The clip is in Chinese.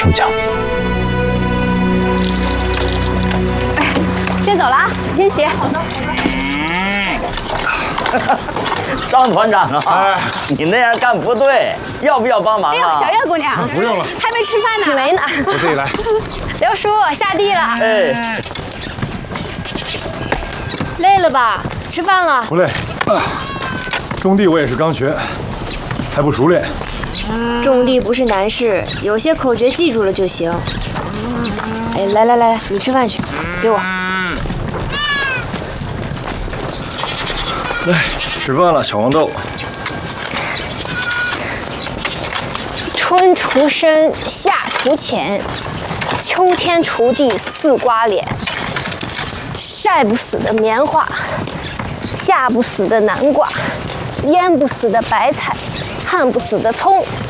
受教。 先走了啊，先洗。 张团长啊，你那样干不对，要不要帮忙啊？ 小月姑娘， 不用了， 还没吃饭呢。以为呢？ 我自己来。 刘叔下地了。 哎， 累了吧？吃饭了。 不累。种地我也是刚学，还不熟练。 种地不是难事，有些口诀记住了就行。哎，来，你吃饭去，给我。 来，吃饭了，小黄豆。 春除深，夏除浅，秋天锄地4瓜脸。晒不死的棉花，下不死的南瓜，腌不死的白菜，烫不死的葱，